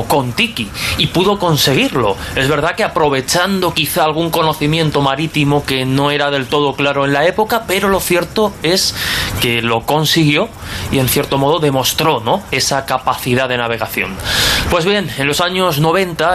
Kon-Tiki, y pudo conseguirlo. Es verdad que aprovechando quizá algún conocimiento marítimo que no era del todo claro en la época, pero lo cierto es que lo consiguió y en cierto modo demostró, ¿no?, esa capacidad de navegación. Pues bien, en los años 90